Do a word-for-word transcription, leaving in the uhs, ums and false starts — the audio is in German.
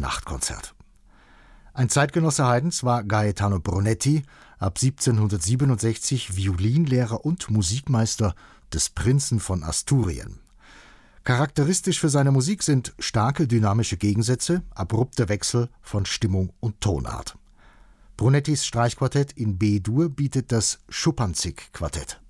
Nachtkonzert. Ein Zeitgenosse Haydns war Gaetano Brunetti, ab siebzehnhundertsiebenundsechzig Violinlehrer und Musikmeister des Prinzen von Asturien. Charakteristisch für seine Musik sind starke dynamische Gegensätze, abrupte Wechsel von Stimmung und Tonart. Brunettis Streichquartett in B-Dur bietet das Schuppanzig-Quartett.